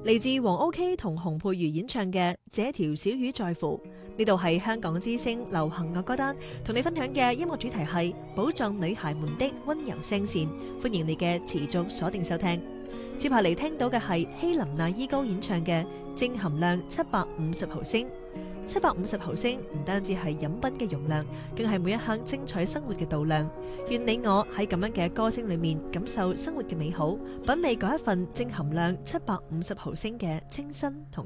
嚟自黃 OK 同洪佩瑜演唱嘅《這條小魚在乎》，呢度係香港之聲流行樂歌單，同你分享嘅音樂主題係寶藏女孩們的溫柔聲線，歡迎你嘅持續鎖定收聽。接下嚟聽到嘅係希林娜依高演唱嘅正含量750毫升。750毫升唔單止係飲品嘅容量，更係每一刻精彩生活嘅度量。願你我喺咁樣嘅歌聲裏面感受生活嘅美好，品味嗰一份正含量750毫升嘅清新同